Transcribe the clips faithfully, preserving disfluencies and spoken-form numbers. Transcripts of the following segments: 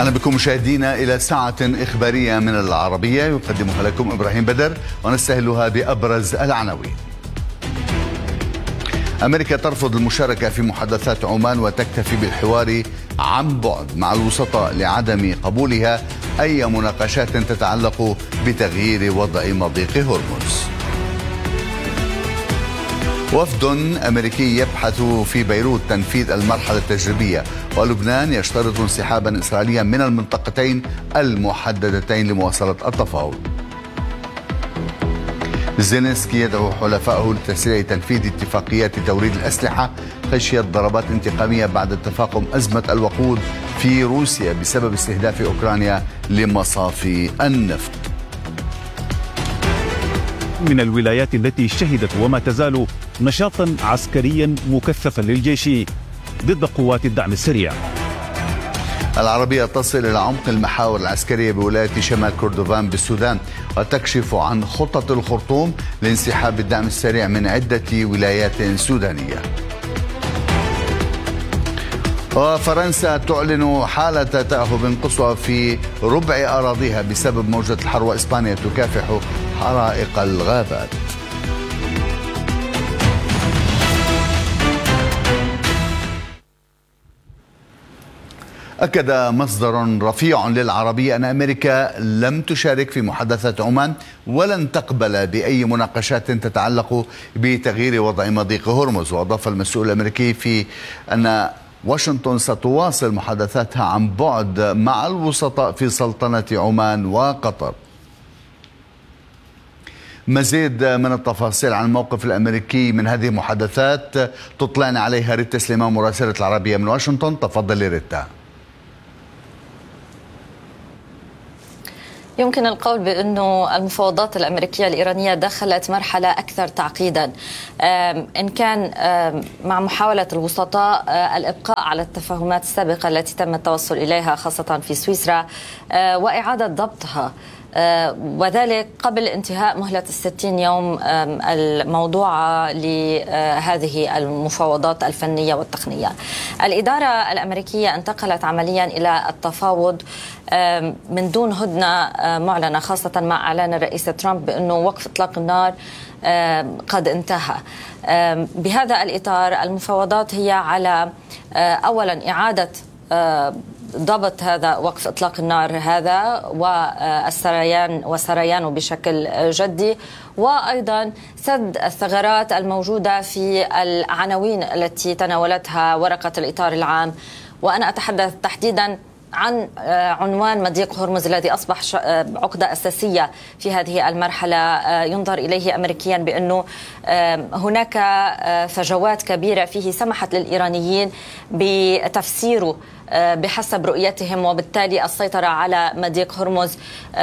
أهلا بكم مشاهدينا إلى ساعة إخبارية من العربية يقدمها لكم إبراهيم بدر، ونستهلها بأبرز العناوين. أمريكا ترفض المشاركة في محادثات عمان وتكتفي بالحوار عن بعد مع الوسطاء لعدم قبولها أي مناقشات تتعلق بتغيير وضع مضيق هرمز. وفد أمريكي يبحث في بيروت تنفيذ المرحلة التجريبية، ولبنان يشترط انسحابا إسرائيليا من المنطقتين المحددتين لمواصلة التفاوض. زيلينسكي يدعو حلفائه لتسريع تنفيذ اتفاقيات توريد الأسلحة خشية ضربات انتقامية بعد تفاقم أزمة الوقود في روسيا بسبب استهداف أوكرانيا لمصافي النفط. من الولايات التي شهدت وما تزال نشاطا عسكريا مكثفا للجيش ضد قوات الدعم السريع. العربية تصل إلى عمق المحاور العسكرية بولاية شمال كردفان بالسودان، وتكشف عن خطط الخرطوم لانسحاب الدعم السريع من عدة ولايات سودانية. وفرنسا تعلن حالة تأهب قصوى في ربع أراضيها بسبب موجة الحر، وإسبانيا تكافح حرائق الغابات. أكد مصدر رفيع للعربية أن أمريكا لم تشارك في محادثات عمان ولن تقبل بأي مناقشات تتعلق بتغيير وضع مضيق هرمز. وأضاف المسؤول الأمريكي في أن واشنطن ستواصل محادثاتها عن بعد مع الوسطاء في سلطنة عمان وقطر. مزيد من التفاصيل عن الموقف الأمريكي من هذه المحادثات تطلعنا عليها ريتا سليمان مراسلة العربية من واشنطن. تفضلي ريتا. يمكن القول بأنه المفاوضات الأمريكية الإيرانية دخلت مرحلة أكثر تعقيدا، إن كان مع محاولة الوسطاء الإبقاء على التفاهمات السابقة التي تم التوصل إليها خاصة في سويسرا وإعادة ضبطها، وذلك قبل انتهاء مهلة الستين يوم الموضوعة لهذه المفاوضات الفنية والتقنية. الإدارة الأمريكية انتقلت عمليا إلى التفاوض من دون هدنة معلنة، خاصة مع إعلان الرئيس ترامب بأنه وقف إطلاق النار قد انتهى. بهذا الإطار المفاوضات هي على أولا إعادة ضبط هذا وقف إطلاق النار هذا والسريان وسريانه بشكل جدي، وأيضا سد الثغرات الموجودة في العناوين التي تناولتها ورقة الإطار العام. وأنا أتحدث تحديدا عن عنوان مضيق هرمز الذي أصبح عقدة أساسية في هذه المرحلة، ينظر إليه أمريكيا بأنه هناك فجوات كبيرة فيه سمحت للإيرانيين بتفسيره بحسب رؤيتهم، وبالتالي السيطرة على مضيق هرمز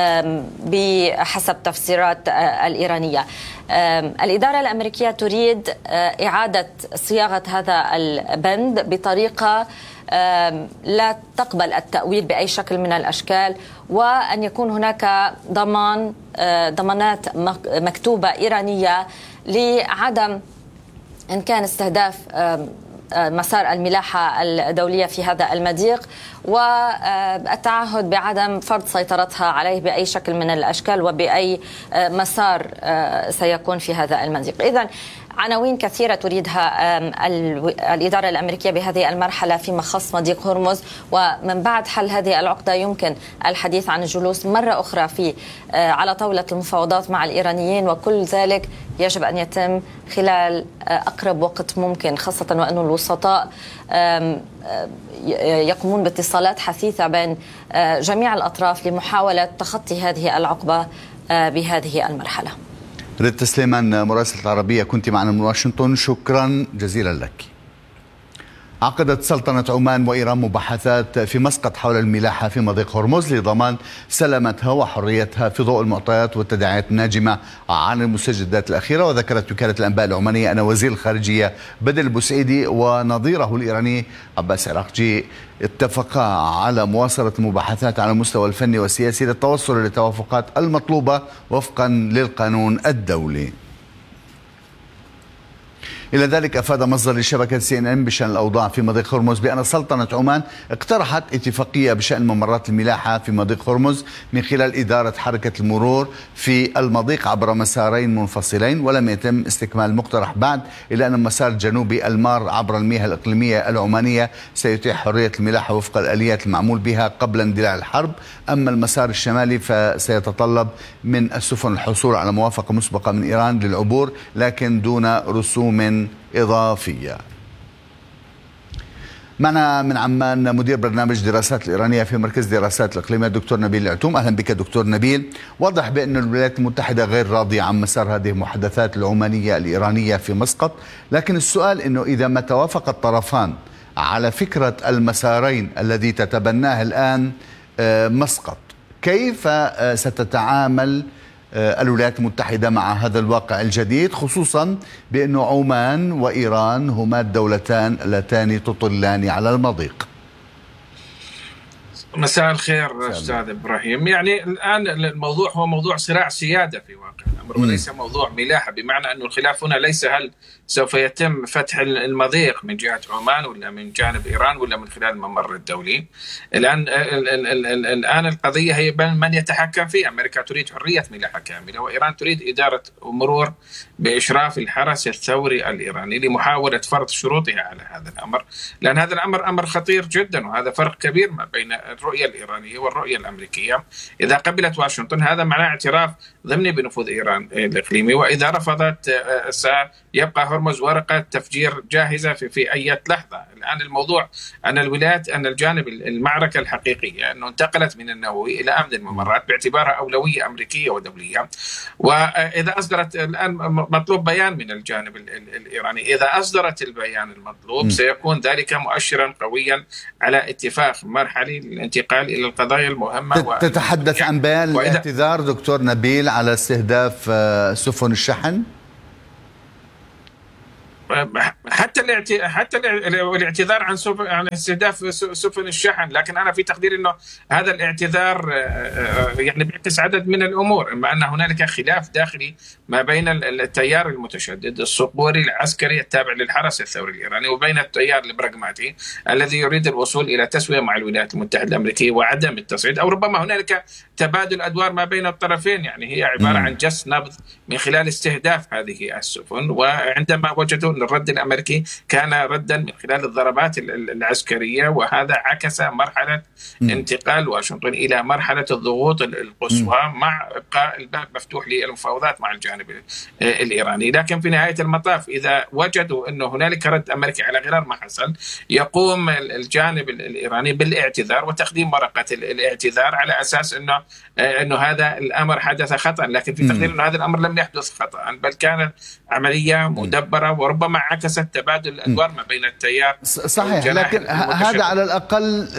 بحسب تفسيرات الإيرانية. الإدارة الأمريكية تريد إعادة صياغة هذا البند بطريقة لا تقبل التأويل بأي شكل من الأشكال، وأن يكون هناك ضمان ضمانات مكتوبة إيرانية لعدم إن كان استهداف مسار الملاحة الدولية في هذا المضيق، والتعهد بعدم فرض سيطرتها عليه بأي شكل من الأشكال وبأي مسار سيكون في هذا المضيق. إذن عناوين كثيرة تريدها الإدارة الأمريكية بهذه المرحلة فيما خص مضيق هرمز، ومن بعد حل هذه العقدة يمكن الحديث عن الجلوس مرة أخرى في على طاولة المفاوضات مع الإيرانيين، وكل ذلك يجب أن يتم خلال أقرب وقت ممكن، خاصة وأن الوسطاء يقومون باتصالات حثيثة بين جميع الأطراف لمحاولة تخطي هذه العقبة بهذه المرحلة. ريتا سليمان مراسلة العربية كنت معنا من واشنطن، شكرا جزيلا لك. عقدت سلطنة عمان وإيران مباحثات في مسقط حول الملاحة في مضيق هرمز لضمان سلامتها وحريتها في ضوء المعطيات والتداعيات الناجمة عن المستجدات الأخيرة. وذكرت وكالة الأنباء العمانية أن وزير الخارجية بدر البوسعيدي ونظيره الإيراني عباس عراقجي اتفقا على مواصلة المباحثات على المستوى الفني والسياسي للتوصل للتوافقات المطلوبة وفقا للقانون الدولي. إلى ذلك أفاد مصدر لشبكة سي إن إن بشأن الأوضاع في مضيق هرمز بأن سلطنة عمان اقترحت اتفاقية بشأن ممرات الملاحة في مضيق هرمز من خلال إدارة حركة المرور في المضيق عبر مسارين منفصلين، ولم يتم استكمال المقترح بعد، إلا أن المسار الجنوبي المار عبر المياه الإقليمية العمانية سيتيح حرية الملاحة وفق الآليات المعمول بها قبل اندلاع الحرب. أما المسار الشمالي فسيتطلب من السفن الحصول على موافقة مسبقة من إيران للعبور، لكن دون رسوم إضافية. معنا من عمان مدير برنامج دراسات الإيرانية في مركز دراسات الإقليمية الدكتور نبيل العتوم. أهلا بك دكتور نبيل. وضح بأن الولايات المتحدة غير راضية عن مسار هذه المحادثات العمانية الإيرانية في مسقط، لكن السؤال أنه إذا ما توافق الطرفان على فكرة المسارين الذي تتبناه الآن مسقط، كيف ستتعامل الولايات المتحدة مع هذا الواقع الجديد، خصوصا بأن عمان وإيران هما الدولتان اللتان تطلان على المضيق؟ مساء الخير أستاذ إبراهيم. يعني الآن الموضوع هو موضوع صراع سيادة في واقع الأمر وليس موضوع ملاحة، بمعنى أن الخلاف هنا ليس هل سوف يتم فتح المضيق من جهة عمان ولا من جانب إيران ولا من خلال الممر الدولي. الآن الآن القضية هي من يتحكم فيه. أمريكا تريد حرية ملاحة كاملة، وإيران تريد إدارة مرور بإشراف الحرس الثوري الإيراني لمحاولة فرض شروطها على هذا الأمر، لأن هذا الأمر أمر خطير جدا، وهذا فرق كبير ما بين الرؤية الإيرانية والرؤية الأمريكية. إذا قبلت واشنطن هذا معناه اعتراف ضمني بنفوذ إيران الإقليمي، وإذا رفضت سيبقى هرمز ورقة تفجير جاهزة في في أي لحظة. الآن الموضوع أن الولايات أن الجانب المعركة الحقيقية أنه انتقلت من النووي إلى أمن الممرات باعتبارها أولوية أمريكية ودولية. وإذا أصدرت الآن مطلوب بيان من الجانب الإيراني، إذا أصدرت البيان المطلوب سيكون ذلك مؤشرا قويا على اتفاق مرحلي للانتقال إلى القضايا المهمة. تتحدث عن بيان الاعتذار دكتور نبيل على استهداف سفن الشحن؟ حتى حتى الاعتذار عن عن استهداف سفن الشحن، لكن انا في تقديري انه هذا الاعتذار يعني بيعكس عدد من الامور، اما ان هنالك خلاف داخلي ما بين التيار المتشدد الصقوري العسكري التابع للحرس الثوري الايراني وبين التيار البراغماتي الذي يريد الوصول الى تسويه مع الولايات المتحده الامريكيه وعدم التصعيد، او ربما هنالك تبادل ادوار ما بين الطرفين. يعني هي عباره عن جس نبض من خلال استهداف هذه السفن، وعندما وجدوا الرد الأمريكي كان ردا من خلال الضربات العسكرية، وهذا عكس مرحلة م. انتقال واشنطن إلى مرحلة الضغوط القصوى م. مع إبقاء الباب مفتوح للمفاوضات مع الجانب الإيراني. لكن في نهاية المطاف إذا وجدوا أنه هنالك رد أمريكي على غرار ما حصل، يقوم الجانب الإيراني بالاعتذار وتقديم ورقة الاعتذار على أساس أنه أنه هذا الأمر حدث خطأ، لكن في تقدير أنه هذا الأمر لم يحدث خطأ، بل كانت عملية مدبرة وربما عكست تبادل الأدوار ما بين التيار. صحيح، لكن هذا على الأقل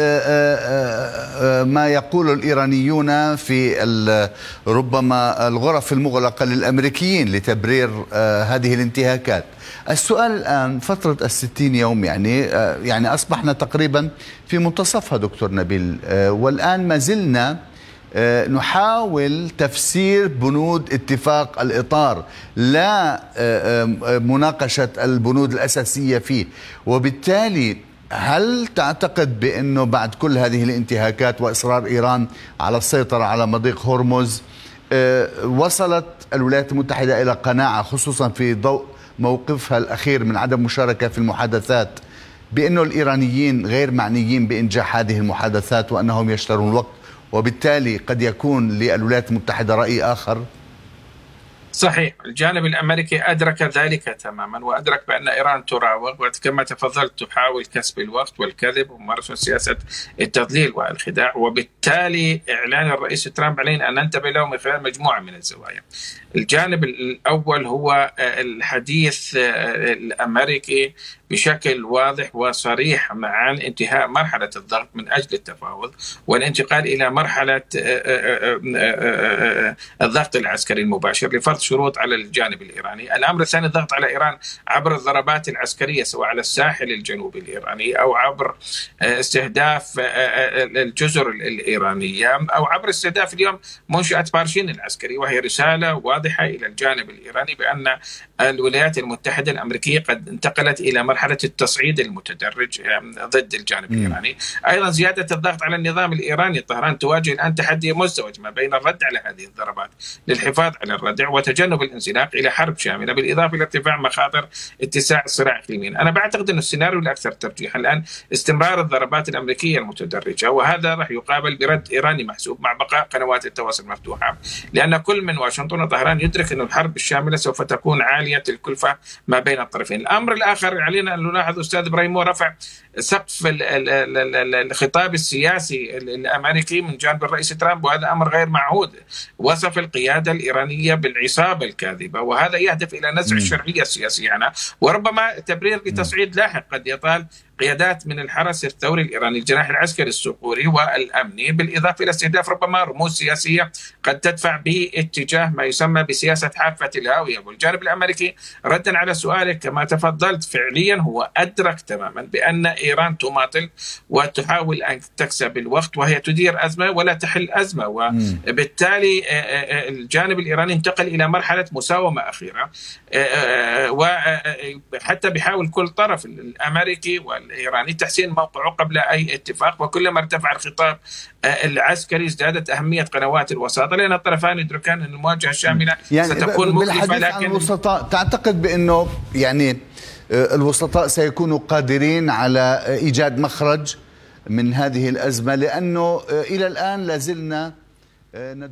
ما يقول الإيرانيون في ربما الغرف المغلقة للأمريكيين لتبرير هذه الانتهاكات. السؤال الآن فترة الستين يوم، يعني يعني أصبحنا تقريبا في منتصفها دكتور نبيل، والآن ما زلنا نحاول تفسير بنود اتفاق الإطار، لا مناقشة البنود الأساسية فيه. وبالتالي هل تعتقد بأنه بعد كل هذه الانتهاكات وإصرار إيران على السيطرة على مضيق هرمز وصلت الولايات المتحدة إلى قناعة، خصوصا في ضوء موقفها الأخير من عدم مشاركة في المحادثات، بأنه الإيرانيين غير معنيين بإنجاح هذه المحادثات وأنهم يشترون الوقت، وبالتالي قد يكون للولايات المتحدة رأي آخر؟ صحيح، الجانب الأمريكي أدرك ذلك تماما، وأدرك بأن إيران تراوغ وكما تفضلت تحاول كسب الوقت والكذب وممارسة سياسة التضليل والخداع، وبالتالي إعلان الرئيس ترامب علينا أن ننتبه له من خلال مجموعة من الزوايا. الجانب الأول هو الحديث الأمريكي بشكل واضح وصريح مع انتهاء مرحلة الضغط من أجل التفاوض والانتقال إلى مرحلة الضغط العسكري المباشر لفرض شروط على الجانب الإيراني. الأمر الثاني الضغط على إيران عبر الضربات العسكرية سواء على الساحل الجنوبي الإيراني أو عبر استهداف الجزر الإيرانية أو عبر استهداف اليوم منشأة بارشين العسكري، وهي رسالة واضحة إلى الجانب الإيراني بأن الولايات المتحدة الأمريكية قد انتقلت إلى مرحلة التصعيد المتدرج ضد الجانب الإيراني. أيضا زيادة الضغط على النظام الإيراني. طهران تواجه الآن تحدي مزدوج ما بين الرد على هذه الضربات للحفاظ على الردع وتجنب الانزلاق إلى حرب شاملة، بالإضافة إلى ارتفاع مخاطر اتساع الصراع إقليميا. أنا بعتقد أن السيناريو الأكثر ترجيحا الآن استمرار الضربات الأمريكية المتدرجة، وهذا راح يقابل برد إيراني محسوب مع بقاء قنوات التواصل مفتوحة، لأن كل من واشنطن وطهران يدرك أن الحرب الشاملة سوف تكون عالية الكلفة ما بين الطرفين. الأمر الآخر علينا أن نلاحظ أستاذ إبراهيم هو رفع سقف الخطاب السياسي الأمريكي من جانب الرئيس ترامب، وهذا أمر غير معهود. وصف القيادة الإيرانية بالعصابة الكاذبة، وهذا يهدف إلى نزع الشرعية السياسية عنها، وربما تبرير لتصعيد لاحق قد يطال قيادات من الحرس الثوري الإيراني الجناح العسكري الصقوري والأمني، بالإضافة إلى استهداف ربما رموز سياسية قد تدفع به اتجاه ما يسمى بسياسة حافة الهاوية. والجانب الأمريكي ردا على سؤالك كما تفضلت فعليا هو أدرك تماما بأن إيران تماطل وتحاول أن تكسب الوقت وهي تدير أزمة ولا تحل أزمة، وبالتالي الجانب الإيراني انتقل إلى مرحلة مساومة أخيرة، وحتى بيحاول كل طرف الأمريكي والإيراني تحسين موقعه قبل أي اتفاق، وكلما ارتفع الخطاب العسكري ازدادت أهمية قنوات الوساطة، لأن الطرفان يدركان أن المواجهة الشاملة يعني ستكون مكلفة. لكن الوسطاء تعتقد بأنه يعني الوسطاء سيكونوا قادرين على إيجاد مخرج من هذه الأزمة، لأنه إلى الآن لازلنا